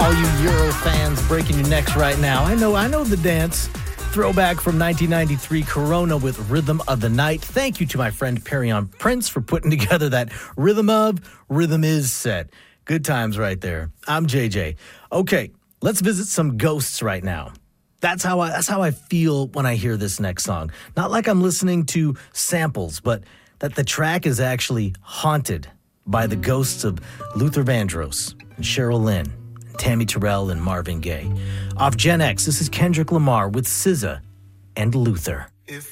all you Euro fans breaking your necks right now. I know the dance. Throwback from 1993, Corona with Rhythm of the Night. Thank you to my friend Perion Prince for putting together that Rhythm Is set. Good times right there. I'm JJ. Okay, let's visit some ghosts right now. That's how I feel when I hear this next song. Not like I'm listening to samples, but that the track is actually haunted by the ghosts of Luther Vandross and Cheryl Lynn, and Tammy Terrell and Marvin Gaye. Off Gen X, this is Kendrick Lamar with SZA and Luther.